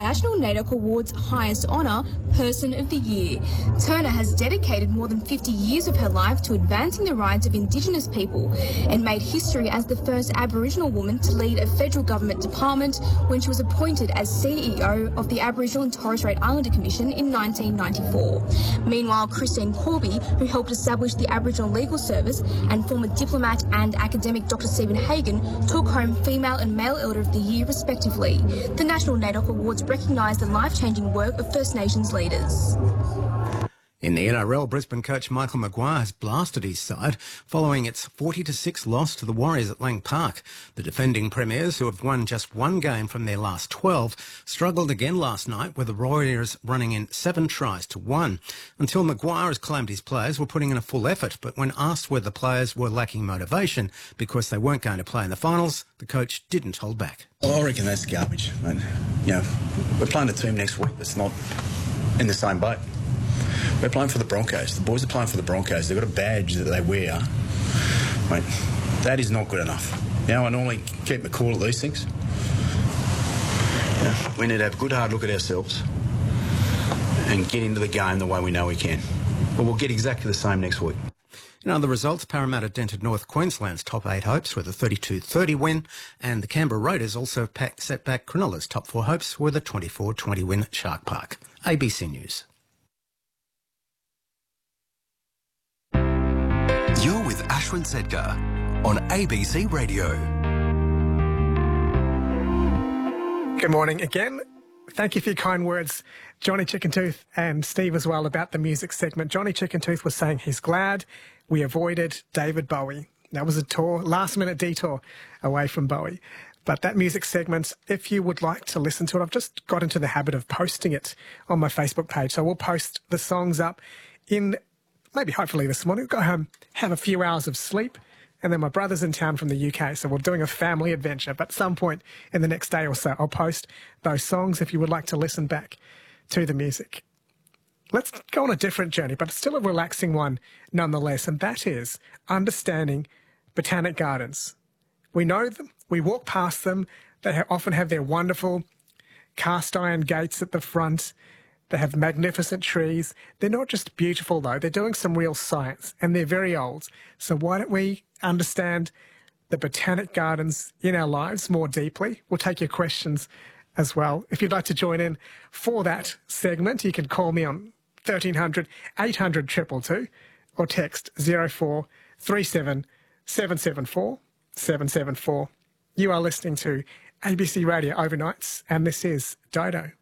National NAIDOC Awards' highest honour, Person of the Year. Turner has dedicated more than 50 years of her life to advancing the rights of Indigenous people and made history as the first Aboriginal woman to lead a federal government department when she was appointed as CEO of the Aboriginal and Torres Strait Islander Commission in 1994. Meanwhile, Christine Corby, who helped establish the Aboriginal Legal Service, and former diplomat and academic Dr. Stephen Hagan took home Female and Male Elder of the Year, respectively. The National NAIDOC Awards recognise the life-changing work of First Nations leaders. In the NRL, Brisbane coach Michael Maguire has blasted his side following its 40-6 loss to the Warriors at Lang Park. The defending premiers, who have won just one game from their last 12, struggled again last night with the Warriors running in 7 tries to 1. Until Maguire has claimed his players were putting in a full effort, but when asked whether the players were lacking motivation because they weren't going to play in the finals, the coach didn't hold back. I reckon that's garbage. And, we're playing a team next week that's not in the same boat. We're playing for the Broncos. The boys are playing for the Broncos. They've got a badge that they wear. Mate, that is not good enough. I normally keep my cool at these things. We need to have a good hard look at ourselves and get into the game the way we know we can. But we'll get exactly the same next week. In other results, Parramatta dented North Queensland's top 8 hopes with a 32-30 win, and the Canberra Raiders also set back Cronulla's top 4 hopes with a 24-20 win at Shark Park. ABC News. You're with Ashwin Sedgar on ABC Radio. Good morning again. Thank you for your kind words, Johnny Chickentooth and Steve as well, about the music segment. Johnny Chickentooth was saying he's glad we avoided David Bowie. That was a last-minute detour away from Bowie. But that music segment, if you would like to listen to it, I've just got into the habit of posting it on my Facebook page. So we'll post the songs up in maybe hopefully this morning. Go home, have a few hours of sleep, and then my brother's in town from the UK, so we're doing a family adventure. But at some point in the next day or so, I'll post those songs if you would like to listen back to the music. Let's go on a different journey, but it's still a relaxing one nonetheless, and that is understanding Botanic Gardens. We know them, we walk past them, they often have their wonderful cast iron gates at the front. They have magnificent trees. They're not just beautiful, though. They're doing some real science, and they're very old. So why don't we understand the Botanic Gardens in our lives more deeply? We'll take your questions as well. If you'd like to join in for that segment, you can call me on 1300 800 222 or text 0437 774 774. You are listening to ABC Radio Overnights, and this is Dodo.